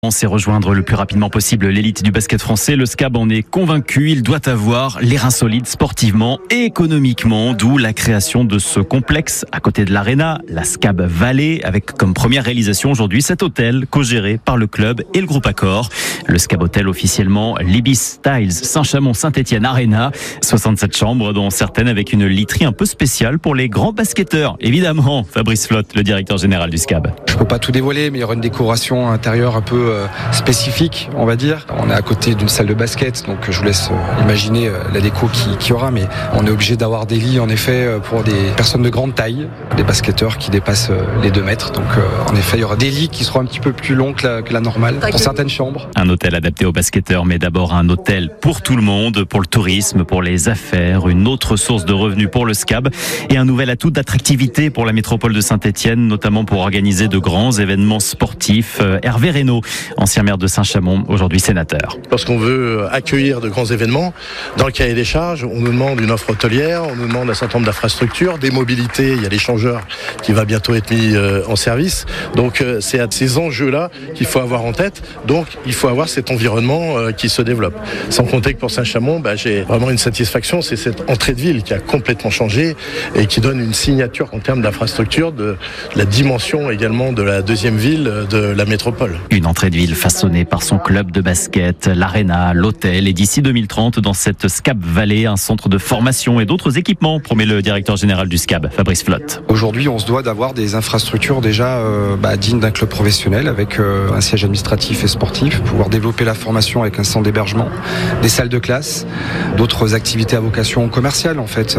On sait rejoindre le plus rapidement possible l'élite du basket français. Le SCAB en est convaincu. Il doit avoir les reins solides sportivement et économiquement, d'où la création de ce complexe à côté de l'Arena, la SCAB Vallée, avec comme première réalisation aujourd'hui cet hôtel co-géré par le club et le groupe Accor. Le SCAB Hôtel officiellement l'Ibis Styles Saint-Chamond-Saint-Étienne Arena. 67 chambres, dont certaines avec une literie un peu spéciale pour les grands basketteurs. Évidemment, Fabrice Flotte, le directeur général du SCAB. Je peux pas tout dévoiler, mais il y aura une décoration intérieure un peu spécifique, on va dire. On est à côté d'une salle de basket, donc je vous laisse imaginer la déco qu'il y aura, mais on est obligé d'avoir des lits en effet pour des personnes de grande taille, des basketteurs qui dépassent les 2 mètres. Donc en effet, il y aura des lits qui seront un petit peu plus longs que la normale pour certaines chambres. Un hôtel adapté aux basketteurs, mais d'abord un hôtel pour tout le monde, pour le tourisme, pour les affaires, une autre source de revenus pour le SCAB et un nouvel atout d'attractivité pour la métropole de Saint-Étienne, notamment pour organiser de grands événements sportifs. Hervé Reynaud, ancien maire de Saint-Chamond, aujourd'hui sénateur. Lorsqu'on veut accueillir de grands événements, dans le cahier des charges, on nous demande une offre hôtelière, on nous demande un certain nombre d'infrastructures, des mobilités, il y a l'échangeur qui va bientôt être mis en service. Donc c'est à ces enjeux-là qu'il faut avoir en tête. Donc il faut avoir cet environnement qui se développe. Sans compter que pour Saint-Chamond, j'ai vraiment une satisfaction, c'est cette entrée de ville qui a complètement changé et qui donne une signature en termes d'infrastructure, de la dimension également de la deuxième ville de la métropole. Une entrée de ville façonnée par son club de basket, l'Arena, l'hôtel et d'ici 2030 dans cette SCAB Vallée, un centre de formation et d'autres équipements, promet le directeur général du SCAB, Fabrice Flotte. Aujourd'hui, on se doit d'avoir des infrastructures déjà dignes d'un club professionnel avec un siège administratif et sportif, pouvoir développer la formation avec un centre d'hébergement, des salles de classe, d'autres activités à vocation commerciale en fait,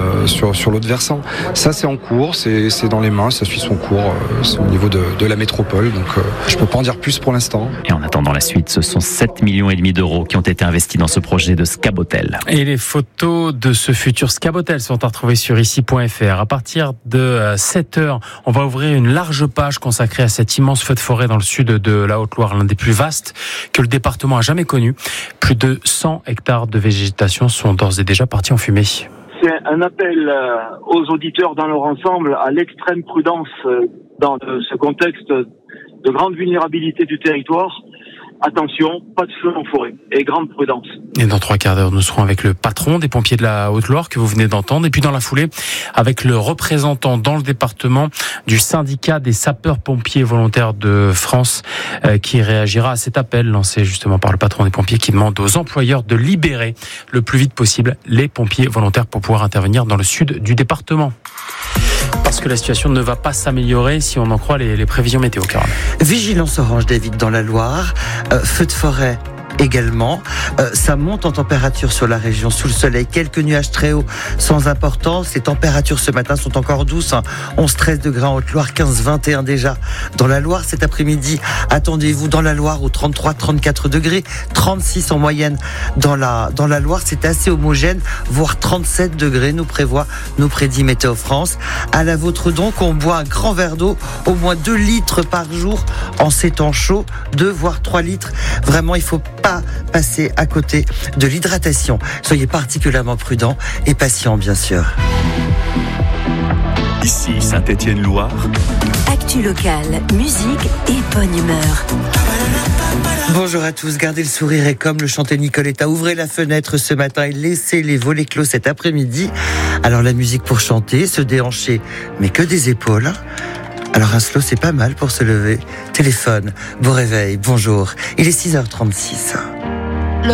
sur l'autre versant. Ça c'est en cours, c'est dans les mains, ça suit son cours, c'est au niveau de la métropole, donc je peux pas en dire plus pour l'instant. Et en attendant la suite, ce sont 7,5 millions d'euros qui ont été investis dans ce projet de SCAB Hôtel. Et les photos de ce futur SCAB Hôtel sont à retrouver sur ici.fr. À partir de 7h, on va ouvrir une large page consacrée à cet immense feu de forêt dans le sud de la Haute-Loire, l'un des plus vastes que le département a jamais connu. Plus de 100 hectares de végétation sont d'ores et déjà partis en fumée. C'est un appel aux auditeurs dans leur ensemble à l'extrême prudence dans ce contexte de grande vulnérabilité du territoire. Attention, pas de feu en forêt et grande prudence. Et dans 3 quarts d'heure, nous serons avec le patron des pompiers de la Haute-Loire que vous venez d'entendre. Et puis dans la foulée, avec le représentant dans le département du syndicat des sapeurs-pompiers volontaires de France qui réagira à cet appel lancé justement par le patron des pompiers qui demande aux employeurs de libérer le plus vite possible les pompiers volontaires pour pouvoir intervenir dans le sud du département. Parce que la situation ne va pas s'améliorer si on en croit les prévisions météo, Caroline. Vigilance orange, David, dans la Loire. Feu de forêt également. Ça monte en température sur la région sous le soleil. Quelques nuages très hauts sans importance. Les températures ce matin sont encore douces. 11-13 degrés en Haute-Loire, 15-21 déjà dans la Loire. Cet après-midi, attendez-vous dans la Loire aux 33-34 degrés, 36 en moyenne dans la Loire. C'est assez homogène, voire 37 degrés nous prédit Météo France. À la vôtre donc, on boit un grand verre d'eau, au moins 2 litres par jour en ces temps chauds, 2 voire 3 litres. Vraiment, il faut pas passer à côté de l'hydratation. Soyez particulièrement prudents et patients, bien sûr. Ici Saint-Étienne-Loire. Actu locale, musique et bonne humeur. Bonjour à tous, gardez le sourire et comme le chantait Nicoletta, ouvrez la fenêtre ce matin et laissez les volets clos cet après-midi. Alors la musique pour chanter, se déhancher, mais que des épaules. Alors un slow, c'est pas mal pour se lever. Téléphone, beau réveil, bonjour. Il est 6h36.